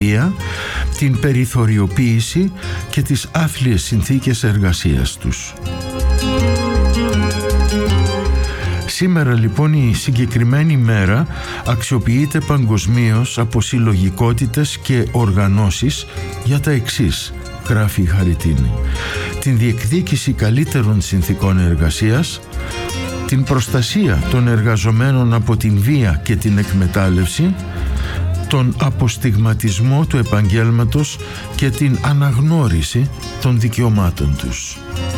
βία, την περιθωριοποίηση και τις άθλιες συνθήκες εργασίας τους. Σήμερα λοιπόν η συγκεκριμένη μέρα αξιοποιείται παγκοσμίως από συλλογικότητες και οργανώσεις για τα εξής, γράφει η Χαριτίνη: την διεκδίκηση καλύτερων συνθήκων εργασίας, την προστασία των εργαζομένων από την βία και την εκμετάλλευση, τον αποστιγματισμό του επαγγέλματος και την αναγνώριση των δικαιωμάτων τους.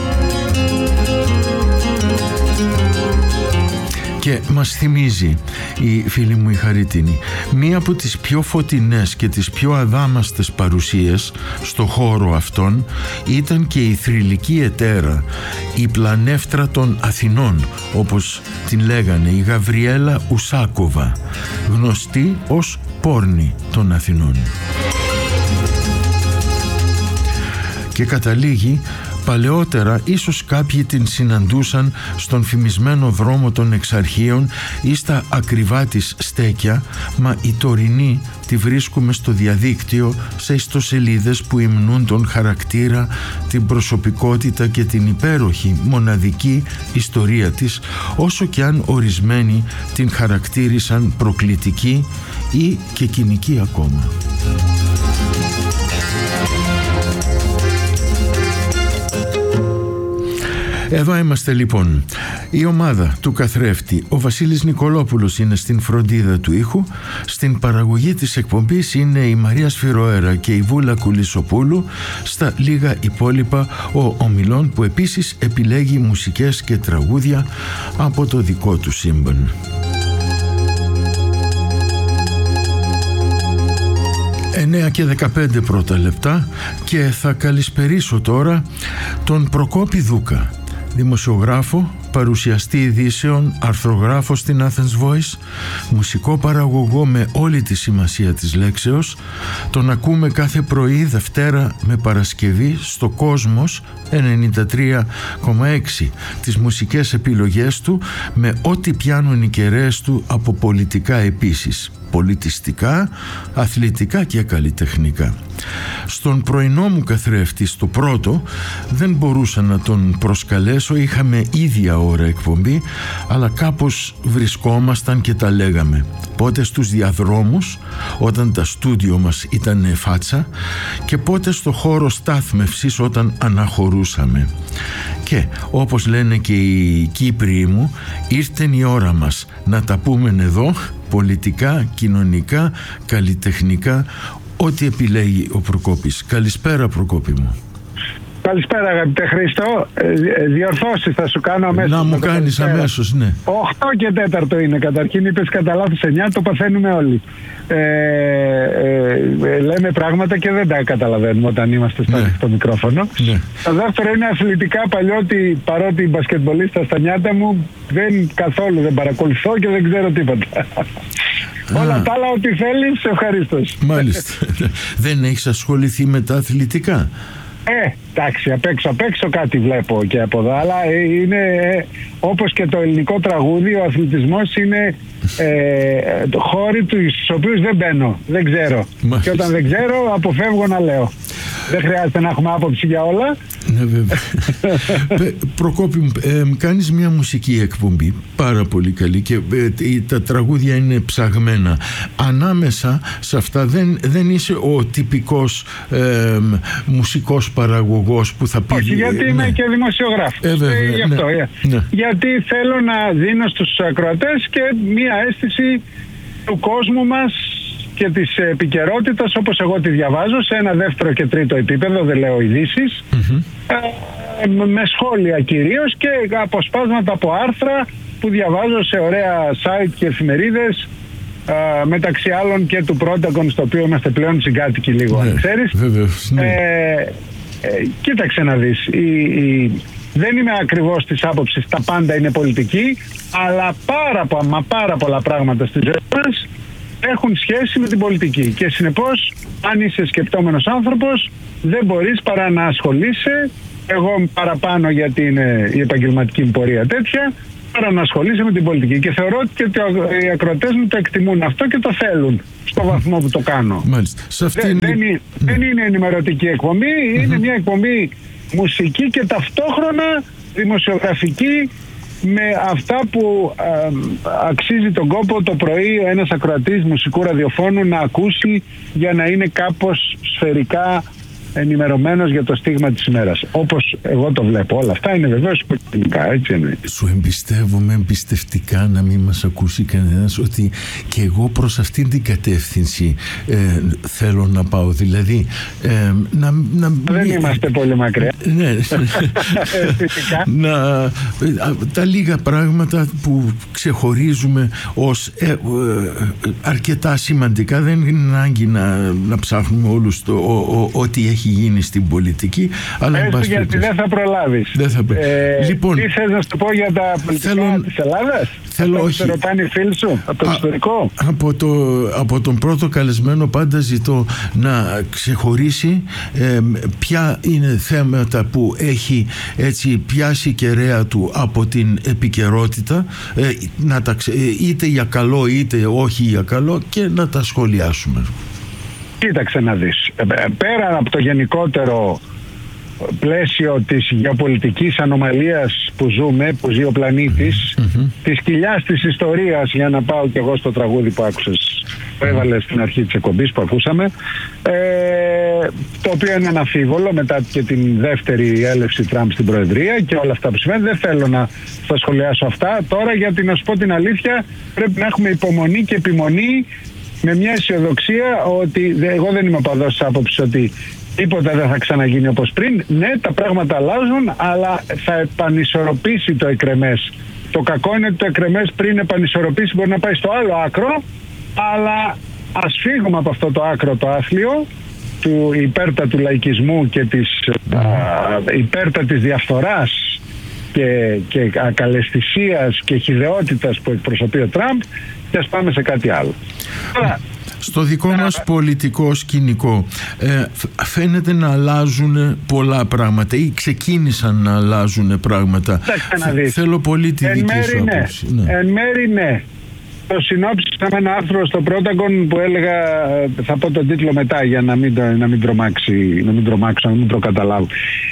Και μας θυμίζει η φίλη μου η Χαρίτινη μία από τις πιο φωτεινές και τις πιο αδάμαστες παρουσίες στο χώρο αυτόν ήταν και η θρυλική ετέρα, η πλανεύτρα των Αθηνών, όπως την λέγανε, η Γαβριέλα Ουσάκοβα, γνωστή ως Πόρνη των Αθηνών. Και καταλήγει: παλαιότερα ίσως κάποιοι την συναντούσαν στον φημισμένο δρόμο των Εξαρχείων ή στα ακριβά της στέκια, μα η τωρινή τη βρίσκουμε στο διαδίκτυο σε ιστοσελίδες που υμνούν τον χαρακτήρα, την προσωπικότητα και την υπέροχη μοναδική ιστορία της, όσο και αν ορισμένοι την χαρακτήρισαν προκλητική ή και κοινική ακόμα. Εδώ είμαστε λοιπόν, η ομάδα του καθρέφτη. Ο Βασίλης Νικολόπουλος είναι στην φροντίδα του ήχου. Στην παραγωγή της εκπομπής είναι η Μαρία Σφυροέρα και η Βούλα Κουλισοπούλου. Στα λίγα υπόλοιπα ο Ομιλών, που επίσης επιλέγει μουσικές και τραγούδια από το δικό του σύμπαν. 9 και 15 πρώτα λεπτά και θα καλησπερίσω τώρα τον Προκόπη Δούκα, δημοσιογράφο, παρουσιαστή ειδήσεων, αρθρογράφο στην Athens Voice, μουσικό παραγωγό με όλη τη σημασία της λέξεως. Τον ακούμε κάθε πρωί Δευτέρα με Παρασκευή στο Κόσμος 93,6, τις μουσικές επιλογές του με ό,τι πιάνουν οι κεραίες του από πολιτικά επίσης, πολιτιστικά, αθλητικά και καλλιτεχνικά. Στον πρωινό μου καθρέφτη, στο πρώτο, δεν μπορούσα να τον προσκαλέσω, είχαμε ίδια ώρα εκπομπή, αλλά κάπως βρισκόμασταν και τα λέγαμε. Πότε στους διαδρόμους, όταν τα στούντιο μας ήταν φάτσα, και πότε στο χώρο στάθμευσης όταν αναχωρούσαμε. Και όπως λένε και οι Κύπριοι μου, ήρθε η ώρα μας να τα πούμε εδώ, πολιτικά, κοινωνικά, καλλιτεχνικά, ό,τι επιλέγει ο Προκόπης. Καλησπέρα, Προκόπη μου. Καλησπέρα, αγαπητέ Χρήστο. Διορθώσεις θα σου κάνω αμέσως. Να μου κάνεις αμέσως, ναι. 8 και 4 είναι καταρχήν, είπες κατά λάθος 9, το παθαίνουμε όλοι. Λέμε πράγματα και δεν τα καταλαβαίνουμε όταν είμαστε στο μικρόφωνο. Ναι. Το δεύτερο είναι αθλητικά, παρότι μπασκετμπολίστα στα νιάτα μου, καθόλου δεν παρακολουθώ και δεν ξέρω τίποτα. Όλα τα άλλα, ό,τι θέλεις, ευχαρίστως. Μάλιστα. Δεν έχεις ασχοληθεί με τα αθλητικά? Εντάξει, απ' έξω κάτι βλέπω και από εδώ, αλλά είναι όπως και το ελληνικό τραγούδι, ο αθλητισμός είναι χώροι στους οποίους δεν μπαίνω, δεν ξέρω. Και όταν δεν ξέρω, αποφεύγω να λέω. Δεν χρειάζεται να έχουμε άποψη για όλα. Ναι, βέβαια. Προκόπη μου, κάνεις μια μουσική εκπομπή πάρα πολύ καλή και τα τραγούδια είναι ψαγμένα. Ανάμεσα σε αυτά δεν είσαι ο τυπικός μουσικός παραγωγός που θα πει... Όχι, γιατί είμαι και δημοσιογράφος. Γι' αυτό. Ναι. Γιατί θέλω να δίνω στους ακροατές και μια αίσθηση του κόσμου μας και της επικαιρότητας όπως εγώ τη διαβάζω, σε ένα δεύτερο και τρίτο επίπεδο, δεν λέω ειδήσεις, με σχόλια κυρίως και αποσπάσματα από άρθρα που διαβάζω σε ωραία site και εφημερίδες, μεταξύ άλλων και του Protacon, στο οποίο είμαστε πλέον συγκάτοικοι λίγο, αν ξέρεις. Βεβαίως, ναι. Κοίταξε να δεις, δεν είμαι ακριβώς της άποψης τα πάντα είναι πολιτική, αλλά πάρα πολλά πράγματα στη ζωή μας έχουν σχέση με την πολιτική και συνεπώς αν είσαι σκεπτόμενος άνθρωπος δεν μπορείς παρά να ασχολείσαι. Εγώ παραπάνω, γιατί είναι η επαγγελματική μου πορεία τέτοια, τώρα να ασχολείσαι με την πολιτική, και θεωρώ ότι οι ακροατές μου το εκτιμούν αυτό και το θέλουν στο βαθμό που το κάνω. Δεν είναι ενημερωτική εκπομπή, είναι μια εκπομπή μουσική και ταυτόχρονα δημοσιογραφική, με αυτά που αξίζει τον κόπο το πρωί ένας ακροατής μουσικού ραδιοφώνου να ακούσει για να είναι κάπως σφαιρικά ενημερωμένος για το στίγμα της ημέρας. Όπως εγώ το βλέπω. Όλα αυτά είναι βεβαίως υποκειμενικά, έτσι είναι. Σου εμπιστεύομαι εμπιστευτικά, να μην μας ακούσει κανένας, ότι και εγώ προς αυτήν την κατεύθυνση θέλω να πάω. Δηλαδή δεν είμαστε πολύ μακριά. Ναι. Τα λίγα πράγματα που ξεχωρίζουμε ως αρκετά σημαντικά, δεν είναι ανάγκη να ψάχνουμε όλους ό,τι έχει γίνει στην πολιτική, αλλά γιατί δεν θα προλάβεις. Λοιπόν, τι θες να σου πω για τα πολιτικά της Ελλάδας? Όχι. Ρωτάνε οι φίλοι σου από το ιστορικό. Από τον πρώτο καλεσμένο πάντα ζητώ να ξεχωρίσει ποια είναι θέματα που έχει έτσι πιάσει κεραία του από την επικαιρότητα, είτε για καλό είτε όχι για καλό, και να τα σχολιάσουμε. Κοίταξε να δεις. Πέρα από το γενικότερο πλαίσιο της γεωπολιτικής ανομαλίας που ζούμε, που ζει ο πλανήτης, της κοιλιάς της ιστορίας, για να πάω κι εγώ στο τραγούδι που άκουσες, που έβαλες στην αρχή της εκπομπής που ακούσαμε, το οποίο είναι αναμφίβολο μετά και την δεύτερη έλευση Τραμπ στην Προεδρία και όλα αυτά που συμβαίνουν. Δεν θέλω να στα σχολιάσω αυτά τώρα, γιατί να σου πω την αλήθεια, πρέπει να έχουμε υπομονή και επιμονή, με μια αισιοδοξία ότι εγώ δεν είμαι παδός της άποψης ότι τίποτα δεν θα ξαναγίνει όπως πριν. Ναι, τα πράγματα αλλάζουν, αλλά θα επανισορροπήσει το εκρεμές. Το κακό είναι ότι το εκρεμές πριν επανισορροπήσει μπορεί να πάει στο άλλο άκρο, αλλά ας φύγουμε από αυτό το άκρο το άθλιο του υπέρτατου λαϊκισμού και της υπέρτατης διαφθοράς και ακαλαισθησίας και χυδαιότητας που εκπροσωπεί ο Τραμπ, και ας πάμε σε κάτι άλλο. Στο δικό μας πολιτικό σκηνικό φαίνεται να αλλάζουν πολλά πράγματα ή ξεκίνησαν να αλλάζουν πράγματα. Θέλω πολύ τη δική σου άποψη. Εν μέρη ναι. Το συνόψισα με ένα άρθρο στο Πρόταγκον που έλεγα, θα πω τον τίτλο μετά για να μην τρομάξω, να μην προκαταλάβω.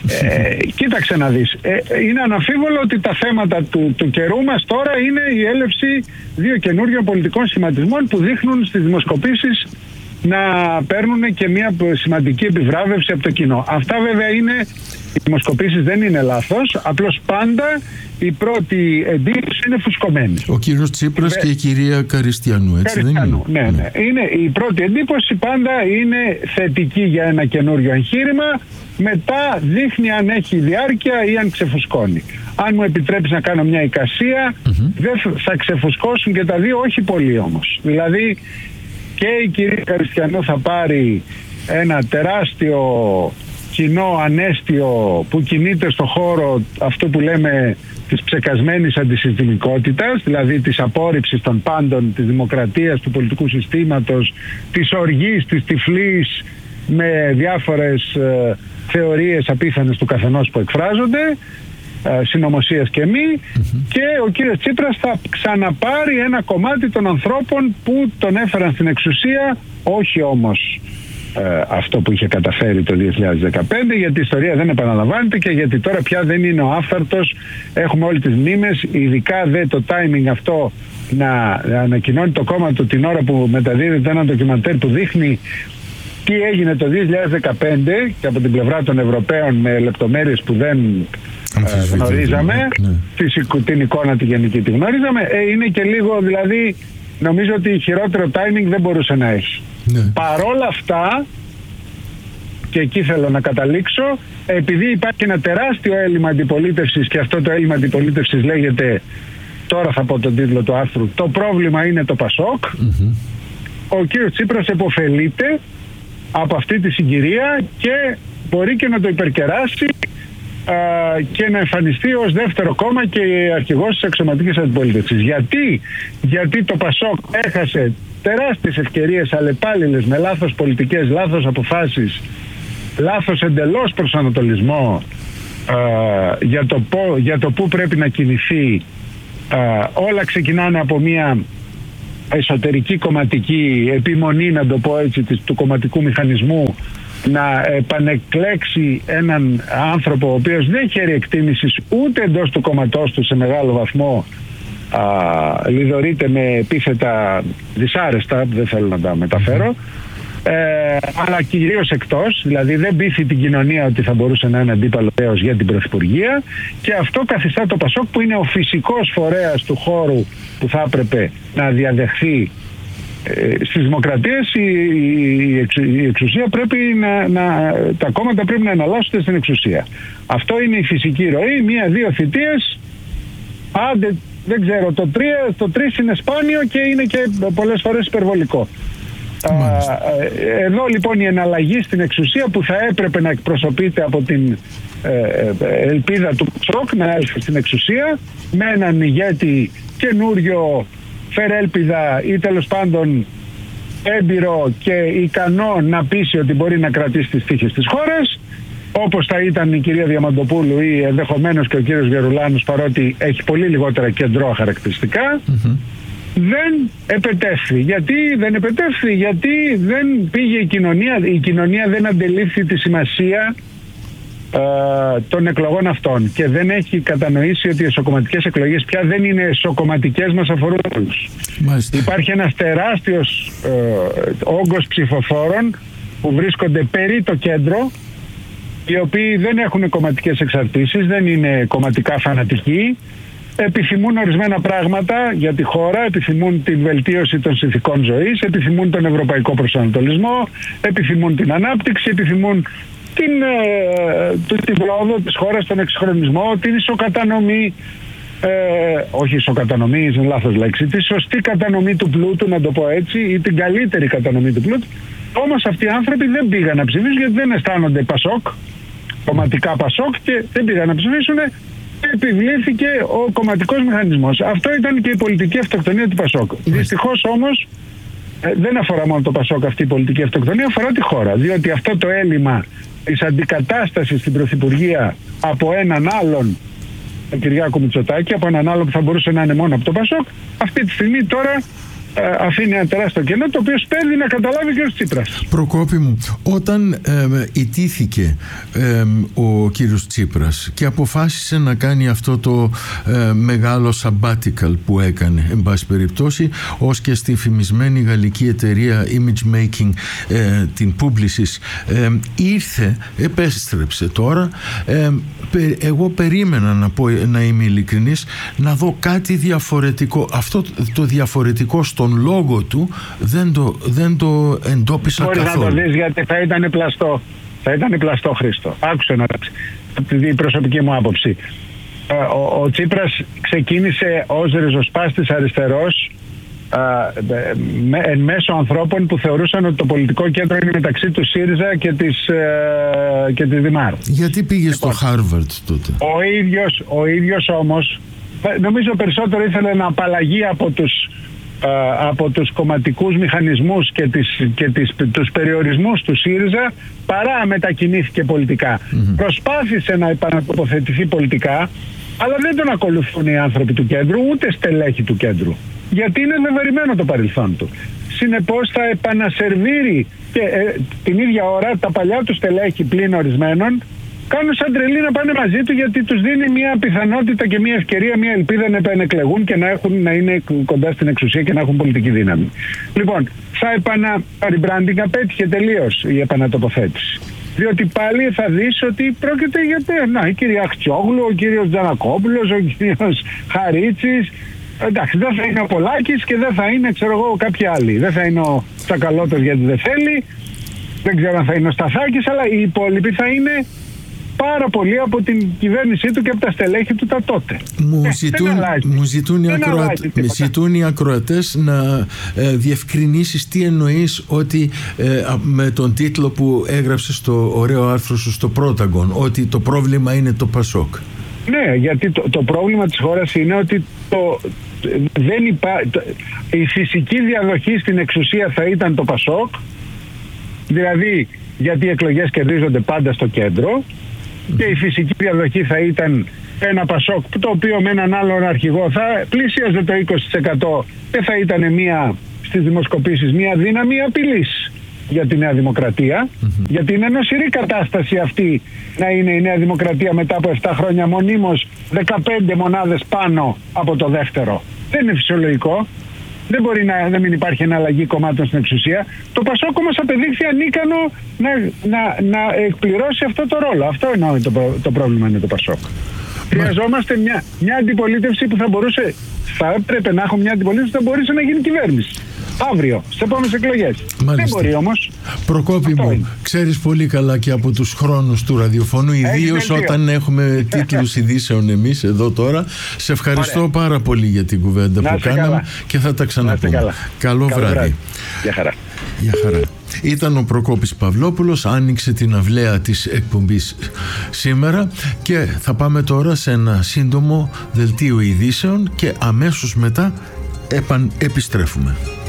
Κοίταξε να δεις. Είναι αναμφίβολο ότι τα θέματα του καιρού μας τώρα είναι η έλευση δύο καινούριων πολιτικών σχηματισμών που δείχνουν στις δημοσκοπήσεις να παίρνουν και μια σημαντική επιβράβευση από το κοινό. Αυτά βέβαια είναι, οι δημοσκοπήσεις δεν είναι λάθος, απλώς πάντα η πρώτη εντύπωση είναι φουσκωμένη. Ο κύριος Τσίπρας και η κυρία Καριστιανού, έτσι δεν είναι? Ναι. Η πρώτη εντύπωση πάντα είναι θετική για ένα καινούριο εγχείρημα, μετά δείχνει αν έχει διάρκεια ή αν ξεφουσκώνει. Αν μου επιτρέπεις να κάνω μια εικασία, δεν θα ξεφουσκώσουν και τα δύο, όχι πολύ όμως. Δηλαδή και η κυρία Καριστιανού θα πάρει ένα τεράστιο κοινό ανέστιο που κινείται στο χώρο αυτού που λέμε της ψεκασμένης αντισυστημικότητας, δηλαδή της απόρριψης των πάντων, της δημοκρατίας, του πολιτικού συστήματος, της οργής, της τυφλής, με διάφορες θεωρίες απίθανες του καθενός που εκφράζονται, συνωμοσίας και μη, και ο κύριος Τσίπρας θα ξαναπάρει ένα κομμάτι των ανθρώπων που τον έφεραν στην εξουσία, όχι όμως αυτό που είχε καταφέρει το 2015, γιατί η ιστορία δεν επαναλαμβάνεται και γιατί τώρα πια δεν είναι ο άφθαρτος, έχουμε όλες τις μνήμες, ειδικά δε το timing αυτό να ανακοινώνει το κόμμα του την ώρα που μεταδίδεται ένα ντοκιμαντέρ που δείχνει τι έγινε το 2015 και από την πλευρά των Ευρωπαίων με λεπτομέρειες που δεν γνωρίζαμε, την εικόνα τη γενική τη γνωρίζαμε, είναι και λίγο, δηλαδή νομίζω ότι χειρότερο timing δεν μπορούσε να έχει. Παρόλα αυτά, και εκεί θέλω να καταλήξω, επειδή υπάρχει ένα τεράστιο έλλειμμα αντιπολίτευσης και αυτό το έλλειμμα αντιπολίτευσης λέγεται, τώρα θα πω τον τίτλο του άρθρου, το πρόβλημα είναι το Πασόκ, ο κύριος Τσίπρας επωφελείται από αυτή τη συγκυρία και μπορεί και να το υπερκεράσει και να εμφανιστεί ως δεύτερο κόμμα και αρχηγός της αξιωματικής αντιπολίτευσης. Γιατί το Πασόκ έχασε τεράστιες ευκαιρίες αλλεπάλληλες με λάθος πολιτικές, λάθος αποφάσεις, λάθος εντελώς προσανατολισμό για το πού πρέπει να κινηθεί όλα ξεκινάνε από μια εσωτερική κομματική επιμονή, να το πω έτσι, του κομματικού μηχανισμού να επανεκλέξει έναν άνθρωπο ο οποίος δεν χαίρει εκτίμησης ούτε εντός του κομματός του, σε μεγάλο βαθμό λιδωρείται με επίθετα δυσάρεστα, δεν θέλω να τα μεταφέρω, αλλά κυρίως εκτός, δηλαδή δεν πείθει την κοινωνία ότι θα μπορούσε να είναι αντίπαλο για την Πρωθυπουργία, και αυτό καθιστά το ΠΑΣΟΚ, που είναι ο φυσικός φορέας του χώρου που θα έπρεπε να διαδεχθεί στις δημοκρατίες. Η εξουσία πρέπει τα κόμματα πρέπει να εναλλάσσονται στην εξουσία. Αυτό είναι η φυσική ροή. 1-2 θητείες, άντε δεν ξέρω, το 3 είναι σπάνιο και είναι και πολλές φορές υπερβολικό. Εδώ λοιπόν η εναλλαγή στην εξουσία, που θα έπρεπε να εκπροσωπείται από την ελπίδα του ΠΑΣΟΚ να έλθει στην εξουσία με έναν ηγέτη καινούριο, φερέλπιδα ή τέλος πάντων έμπειρο και ικανό να πείσει ότι μπορεί να κρατήσει τις τύχες της χώρας, όπως θα ήταν η κυρία Διαμαντοπούλου ή ενδεχομένως και ο κύριος Γερουλάνος, παρότι έχει πολύ λιγότερα κεντρώα χαρακτηριστικά. Δεν επετεύχθη. Γιατί δεν επετεύχθη? Γιατί δεν πήγε η κοινωνία δεν αντελήφθη τη σημασία των εκλογών αυτών και δεν έχει κατανοήσει ότι οι εσωκομματικές εκλογές πια δεν είναι εσωκομματικές, μας αφορούν όλους. Υπάρχει ένας τεράστιος όγκος ψηφοφόρων που βρίσκονται περί το κέντρο, οι οποίοι δεν έχουν κομματικές εξαρτήσεις, δεν είναι κομματικά φανατικοί, επιθυμούν ορισμένα πράγματα για τη χώρα, επιθυμούν την βελτίωση των συνθηκών ζωής, επιθυμούν τον ευρωπαϊκό προσανατολισμό, επιθυμούν την ανάπτυξη, επιθυμούν την πρόοδο της χώρας, τον εξυγχρονισμό, την ισοκατανομή, όχι ισοκατανομή, είναι λάθος λέξη, τη σωστή κατανομή του πλούτου, να το πω έτσι, ή την καλύτερη κατανομή του πλούτου. Όμως αυτοί οι άνθρωποι δεν πήγαν να ψηφίσουν, γιατί δεν αισθάνονται ΠΑΣΟΚ, κομματικά ΠΑΣΟΚ, και δεν πήγαν να ψηφίσουν. Επιβλήθηκε ο κομματικός μηχανισμός. Αυτό ήταν και η πολιτική αυτοκτονία του ΠΑΣΟΚ. Δυστυχώς όμως δεν αφορά μόνο το ΠΑΣΟΚ αυτή η πολιτική αυτοκτονία, αφορά τη χώρα. Διότι αυτό το έλλειμμα της αντικατάστασης στην Πρωθυπουργία από έναν άλλον, τον Κυριάκο Μητσοτάκη, από έναν άλλο που θα μπορούσε να είναι μόνο από το ΠΑΣΟΚ, αυτή τη στιγμή τώρα αφήνει ένα τεράστιο κενό, το οποίο σπέβδει να καταλάβει και ο Τσίπρας. Προκόπη μου, όταν ιτήθηκε ο κύριος Τσίπρας και αποφάσισε να κάνει αυτό το μεγάλο sabbatical που έκανε, εν πάση περιπτώσει, ως και στη φημισμένη γαλλική εταιρεία Image Making, την Publicis, ήρθε, επέστρεψε τώρα, εγώ περίμενα, να είμαι ειλικρινής, να δω κάτι διαφορετικό. Αυτό το διαφορετικό στον λόγο του δεν το εντόπισα καθόλου. Μπορείς να το δεις, γιατί θα ήταν πλαστό. Θα ήταν πλαστό, Χρήστο. Άκουσε να τη προσωπική μου άποψη. Ο Τσίπρας ξεκίνησε ως ριζοσπάστης αριστερός εν μέσω ανθρώπων που θεωρούσαν ότι το πολιτικό κέντρο είναι μεταξύ του ΣΥΡΙΖΑ και της Δημάρ. Γιατί πήγε στο Χάρβαρντ τότε? Ο ίδιος όμως νομίζω περισσότερο ήθελε να απαλλαγεί από τους κομματικούς μηχανισμούς και τους περιορισμούς του ΣΥΡΙΖΑ, παρά μετακινήθηκε πολιτικά. Προσπάθησε να επανατοποθετηθεί πολιτικά, αλλά δεν τον ακολουθούν οι άνθρωποι του κέντρου, ούτε στελέχη του κέντρου, γιατί είναι βεβαρημένο το παρελθόν του. Συνεπώς θα επανασερβίρει και την ίδια ώρα τα παλιά του στελέχη, πλην ορισμένων, κάνουν σαν τρελοί να πάνε μαζί του, γιατί τους δίνει μια πιθανότητα και μια ευκαιρία, μια ελπίδα να επανεκλεγούν και να είναι κοντά στην εξουσία και να έχουν πολιτική δύναμη. Λοιπόν, rebranding απέτυχε τελείως η επανατοποθέτηση. Διότι πάλι θα δεις ότι πρόκειται για η κυρία Χτσιόγλου, ο κύριος Τζανακόπουλος, ο κύριος Χαρίτσης. Εντάξει, δεν θα είναι ο Πολάκης και δεν θα είναι, ξέρω εγώ, κάποιοι άλλοι. Δεν θα είναι ο Τσακαλώτος, γιατί δεν θέλει. Δεν ξέρω αν θα είναι ο Σταθάκης, αλλά οι υπόλοιποι θα είναι πάρα πολύ από την κυβέρνησή του και από τα στελέχη του τα τότε. Μου ζητούν οι ακροατές να διευκρινίσεις τι εννοείς ότι με τον τίτλο που έγραψε στο ωραίο άρθρο σου στο Πρόταγκον, ότι το πρόβλημα είναι το ΠΑΣΟΚ. Ναι, γιατί το πρόβλημα της χώρας είναι ότι η φυσική διαδοχή στην εξουσία θα ήταν το ΠΑΣΟΚ, δηλαδή γιατί οι εκλογές κερδίζονται πάντα στο κέντρο, και η φυσική διαδοχή θα ήταν ένα Πασόκ το οποίο με έναν άλλον αρχηγό θα πλησίαζε το 20%, δεν θα ήταν στις δημοσκοπήσεις μια δύναμη απειλής για τη Νέα Δημοκρατία, γιατί είναι νοσηρή κατάσταση αυτή να είναι η Νέα Δημοκρατία μετά από 7 χρόνια μονίμως 15 μονάδες πάνω από το δεύτερο. Δεν είναι φυσιολογικό. Δεν μπορεί να μην υπάρχει εναλλαγή κομμάτων στην εξουσία. Το Πασόκ όμως απεδείχθη ανίκανο να εκπληρώσει αυτό το ρόλο. Αυτό εννοώ το πρόβλημα είναι το Πασόκ. Χρειαζόμαστε μια αντιπολίτευση που θα έπρεπε να έχουμε μια αντιπολίτευση που θα μπορούσε να γίνει κυβέρνηση. Αύριο, στις επόμενες εκλογές. Δεν μπορεί όμως. Προκόπη μου, ξέρεις πολύ καλά και από τους χρόνους του ραδιοφώνου, ιδίως όταν έχουμε τίτλους ειδήσεων εμείς εδώ τώρα. Σε ευχαριστώ πάρα πολύ για την κουβέντα που κάναμε και θα τα ξαναπούμε. Καλό βράδυ. Γεια χαρά. Γεια χαρά. Ήταν ο Προκόπης Παυλόπουλος, άνοιξε την αυλαία της εκπομπής σήμερα και θα πάμε τώρα σε ένα σύντομο δελτίο ειδήσεων και αμέσως μετά επιστρέφουμε.